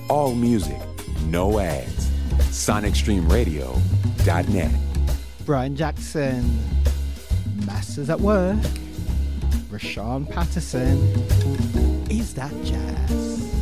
All music, no ads. SonicStreamRadio.net. Brian Jackson, Masters at Work, Rashawn Patterson. Is that jazz?